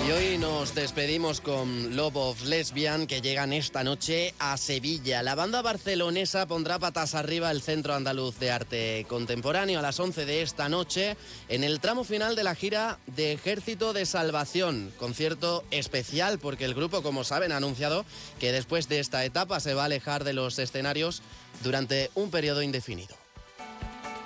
Y hoy nos despedimos con Love of Lesbian, que llegan esta noche a Sevilla. La banda barcelonesa pondrá patas arriba el Centro Andaluz de Arte Contemporáneo a las 11 de esta noche en el tramo final de la gira de Ejército de Salvación. Concierto especial porque el grupo, como saben, ha anunciado que después de esta etapa se va a alejar de los escenarios durante un periodo indefinido.